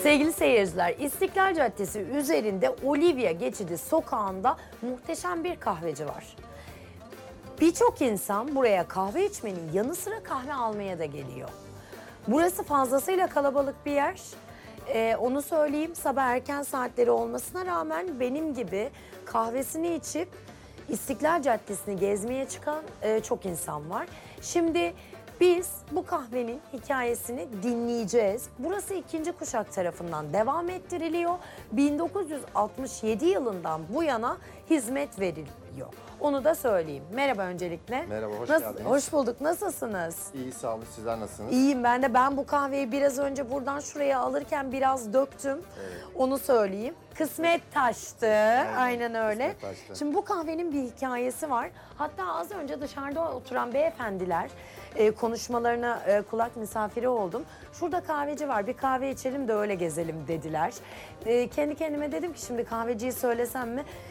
Sevgili seyirciler, İstiklal Caddesi üzerinde Olivia Geçidi sokağında muhteşem bir kahveci var. Birçok insan buraya kahve içmenin yanı sıra kahve almaya da geliyor. Burası fazlasıyla kalabalık bir yer. Onu söyleyeyim, sabah erken saatleri olmasına rağmen benim gibi kahvesini içip İstiklal Caddesi'ni gezmeye çıkan çok insan var. Şimdi biz bu kahvenin hikayesini dinleyeceğiz. Burası ikinci kuşak tarafından devam ettiriliyor. 1967 yılından bu yana hizmet veriliyor. Onu da söyleyeyim. Merhaba öncelikle. Merhaba, hoş geldiniz. Hoş bulduk. Nasılsınız? İyi, sağ olun. Sizler nasılsınız? İyiyim ben de. Ben bu kahveyi biraz önce buradan şuraya alırken biraz döktüm. Evet. Onu söyleyeyim. Kısmet taştı. Aynen öyle. kısmet taştı. Şimdi bu kahvenin bir hikayesi var. Hatta az önce dışarıda oturan beyefendiler konuşmalarına kulak misafiri oldum. Şurada kahveci var, bir kahve içelim de öyle gezelim dediler. Kendi kendime dedim ki şimdi kahveciyi söylesem mi?